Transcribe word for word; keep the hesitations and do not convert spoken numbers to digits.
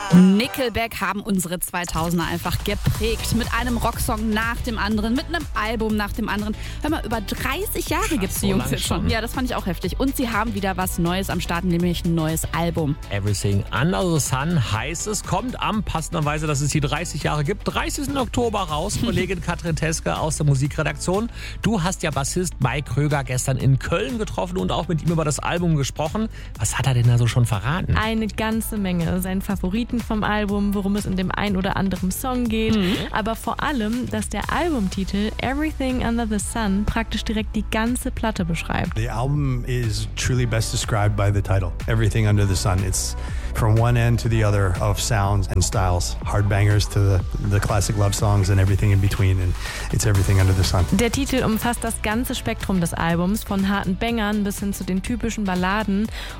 Nickelback haben unsere zweitausender einfach geprägt. Mit einem Rocksong nach dem anderen, mit einem Album nach dem anderen. Hör mal, über dreißig Jahre gibt es die so Jungs lang jetzt schon. schon. Ja, das fand ich auch heftig. Und sie haben wieder was Neues am Start, nämlich ein neues Album. Everything Under the Sun heißt es, kommt am passenderweise, dass es die dreißig Jahre gibt, dreißigsten Oktober raus. Kollegin Katrin Teske aus der Musikredaktion. Du hast ja Bassist Mike Kröger gestern in Köln getroffen und auch mit ihm über das Album gesprochen. Was hat er denn da so schon verraten? Eine ganze Menge. Seinen Favoriten vom Album, worum es in dem ein oder anderen Song geht. Mhm. Aber vor allem, dass der Albumtitel Everything Under the Sun praktisch direkt die ganze Platte beschreibt. The album is truly best described by the title, Everything Under the Sun. It's from one end to the other of sounds and styles, hard bangers to the, the classic love songs and everything in between, and it's everything under the sun. Der Titel umfasst das ganze Spektrum des Albums, von harten Bangern bis hin zu den typischen Balladen.